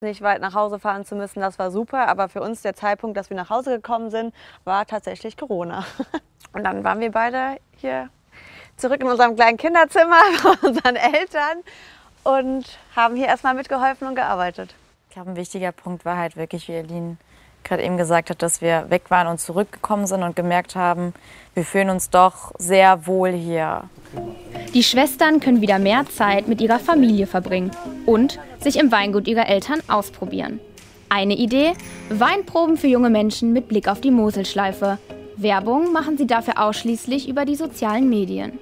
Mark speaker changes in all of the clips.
Speaker 1: Nicht weit nach Hause fahren zu müssen, das war super. Aber für uns der Zeitpunkt, dass wir nach Hause gekommen sind, war tatsächlich Corona. Und dann waren wir beide hier zurück in unserem kleinen Kinderzimmer bei unseren Eltern und haben hier erstmal mitgeholfen und gearbeitet.
Speaker 2: Ich glaube, ein wichtiger Punkt war halt wirklich, wie Elin gerade eben gesagt hat, dass wir weg waren und zurückgekommen sind und gemerkt haben, wir fühlen uns doch sehr wohl hier.
Speaker 3: Die Schwestern können wieder mehr Zeit mit ihrer Familie verbringen und sich im Weingut ihrer Eltern ausprobieren. Eine Idee: Weinproben für junge Menschen mit Blick auf die Moselschleife. Werbung machen sie dafür ausschließlich über die sozialen Medien.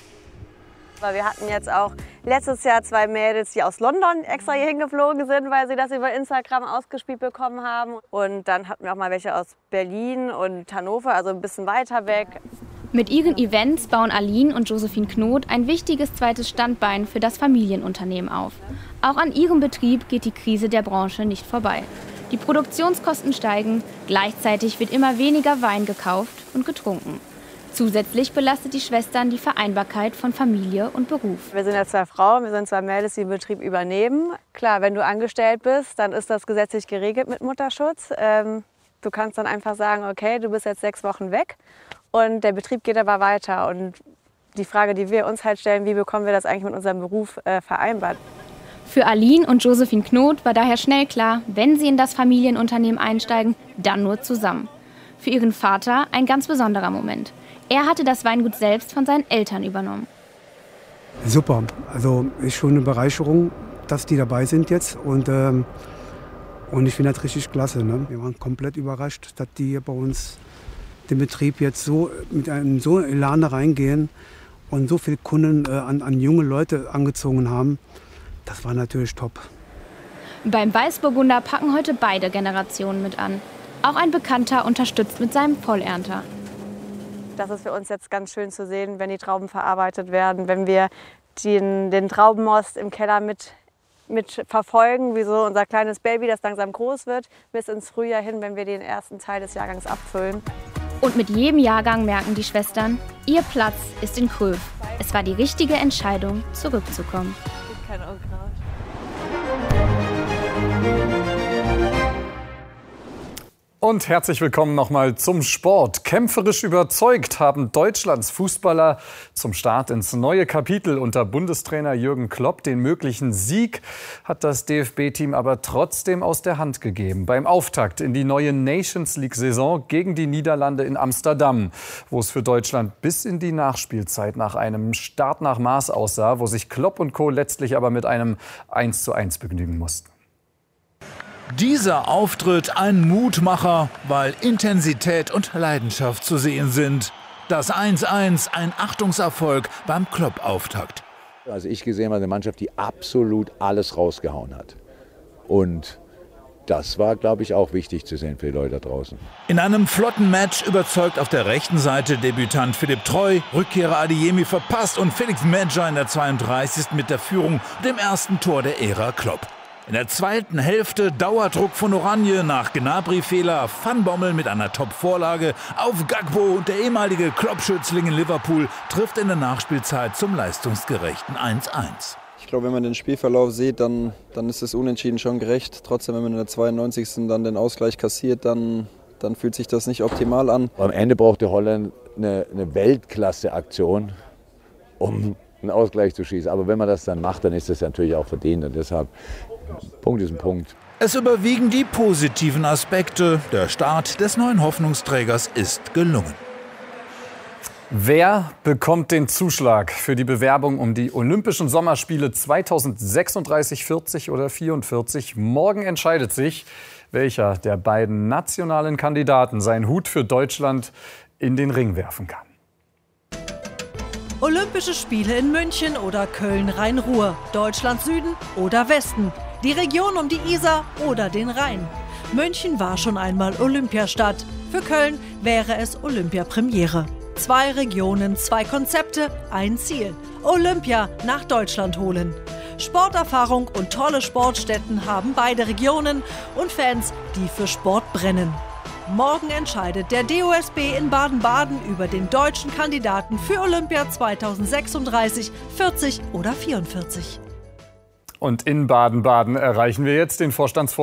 Speaker 1: Wir hatten jetzt auch letztes Jahr 2 Mädels, die aus London extra hier hingeflogen sind, weil sie das über Instagram ausgespielt bekommen haben. Und dann hatten wir auch mal welche aus Berlin und Hannover, also ein bisschen weiter weg.
Speaker 3: Mit ihren Events bauen Aline und Josephine Knot ein wichtiges zweites Standbein für das Familienunternehmen auf. Auch an ihrem Betrieb geht die Krise der Branche nicht vorbei. Die Produktionskosten steigen, gleichzeitig wird immer weniger Wein gekauft und getrunken. Zusätzlich belastet die Schwestern die Vereinbarkeit von Familie und Beruf.
Speaker 1: Wir sind ja 2 Frauen, wir sind 2 Mädels, die den Betrieb übernehmen. Klar, wenn du angestellt bist, dann ist das gesetzlich geregelt mit Mutterschutz. Du kannst dann einfach sagen, okay, du bist jetzt 6 Wochen weg und der Betrieb geht aber weiter. Und die Frage, die wir uns halt stellen, wie bekommen wir das eigentlich mit unserem Beruf vereinbart?
Speaker 3: Für Aline und Josephine Knot war daher schnell klar, wenn sie in das Familienunternehmen einsteigen, dann nur zusammen. Für ihren Vater ein ganz besonderer Moment. Er hatte das Weingut selbst von seinen Eltern übernommen.
Speaker 4: Super, also ist schon eine Bereicherung, dass die dabei sind jetzt und ich finde das richtig klasse. Ne? Wir waren komplett überrascht, dass die hier bei uns den Betrieb jetzt so mit einem so Elan da reingehen und so viele Kunden an junge Leute angezogen haben. Das war natürlich top.
Speaker 3: Beim Weißburgunder packen heute beide Generationen mit an. Auch ein Bekannter unterstützt mit seinem Vollernter.
Speaker 1: Das ist für uns jetzt ganz schön zu sehen, wenn die Trauben verarbeitet werden, wenn wir den Traubenmost im Keller mit verfolgen, wie so unser kleines Baby, das langsam groß wird, bis ins Frühjahr hin, wenn wir den ersten Teil des Jahrgangs abfüllen.
Speaker 3: Und mit jedem Jahrgang merken die Schwestern, ihr Platz ist in Kröv. Es war die richtige Entscheidung, zurückzukommen.
Speaker 1: Kein Unkraut.
Speaker 5: Und herzlich willkommen nochmal zum Sport. Kämpferisch überzeugt haben Deutschlands Fußballer zum Start ins neue Kapitel unter Bundestrainer Jürgen Klopp. Den möglichen Sieg hat das DFB-Team aber trotzdem aus der Hand gegeben. Beim Auftakt in die neue Nations-League-Saison gegen die Niederlande in Amsterdam, wo es für Deutschland bis in die Nachspielzeit nach einem Start nach Maß aussah, wo sich Klopp und Co. letztlich aber mit einem 1:1 begnügen mussten.
Speaker 6: Dieser Auftritt ein Mutmacher, weil Intensität und Leidenschaft zu sehen sind. Das 1:1, ein Achtungserfolg beim Klopp-Auftakt.
Speaker 7: Also ich gesehen habe eine Mannschaft, die absolut alles rausgehauen hat. Und das war, glaube ich, auch wichtig zu sehen für die Leute da draußen.
Speaker 6: In einem flotten Match überzeugt auf der rechten Seite Debütant Philipp Treu, Rückkehrer Adeyemi verpasst und Felix Medja in der 32. mit der Führung und dem ersten Tor der Ära Klopp. In der zweiten Hälfte Dauerdruck von Oranje nach Gnabry-Fehler, Van Bommel mit einer Top-Vorlage auf Gakpo und der ehemalige Klopp-Schützling in Liverpool trifft in der Nachspielzeit zum leistungsgerechten 1:1.
Speaker 8: Ich glaube, wenn man den Spielverlauf sieht, dann ist es Unentschieden schon gerecht. Trotzdem, wenn man in der 92. dann den Ausgleich kassiert, dann fühlt sich das nicht optimal an.
Speaker 7: Am Ende brauchte Holland eine Weltklasse-Aktion, um einen Ausgleich zu schießen. Aber wenn man das dann macht, dann ist das natürlich auch verdient. Und deshalb, Punkt ist ein Punkt.
Speaker 6: Es überwiegen die positiven Aspekte. Der Start des neuen Hoffnungsträgers ist gelungen.
Speaker 5: Wer bekommt den Zuschlag für die Bewerbung um die Olympischen Sommerspiele 2036, 40 oder 44? Morgen entscheidet sich, welcher der beiden nationalen Kandidaten seinen Hut für Deutschland in den Ring werfen kann.
Speaker 9: Olympische Spiele in München oder Köln-Rhein-Ruhr, Deutschland Süden oder Westen, die Region um die Isar oder den Rhein. München war schon einmal Olympiastadt. Für Köln wäre es Olympiapremiere. 2 Regionen, 2 Konzepte, ein Ziel: Olympia nach Deutschland holen. Sporterfahrung und tolle Sportstätten haben beide Regionen und Fans, die für Sport brennen. Morgen entscheidet der DOSB in Baden-Baden über den deutschen Kandidaten für Olympia 2036, 40 oder 44.
Speaker 5: Und in Baden-Baden erreichen wir jetzt den Vorstandsvorsitzenden